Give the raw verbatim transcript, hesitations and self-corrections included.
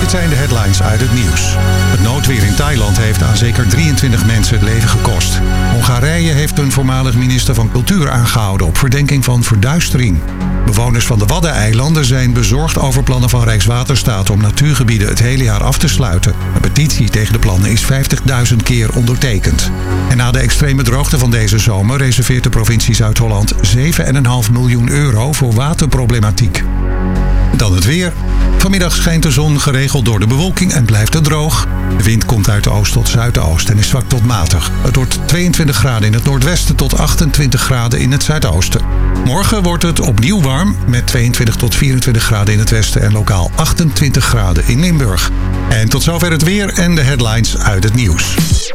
Dit zijn de headlines uit het nieuws. Het noodweer in Thailand heeft aan zeker drieëntwintig mensen het leven gekost. Hongarije heeft een voormalig minister van Cultuur aangehouden op verdenking van verduistering. Bewoners van de Waddeneilanden zijn bezorgd over plannen van Rijkswaterstaat om natuurgebieden het hele jaar af te sluiten. Een petitie tegen de plannen is vijftigduizend keer ondertekend. En na de extreme droogte van deze zomer reserveert de provincie Zuid-Holland zeven komma vijf miljoen euro voor waterproblematiek. Dan het weer. Vanmiddag schijnt de zon geregeld door de bewolking en blijft het droog. De wind komt uit de oost tot zuidoost en is zwak tot matig. Het wordt tweeëntwintig graden in het noordwesten tot achtentwintig graden in het zuidoosten. Morgen wordt het opnieuw warm met tweeëntwintig tot vierentwintig graden in het westen en lokaal achtentwintig graden in Limburg. En tot zover het weer en de headlines uit het nieuws.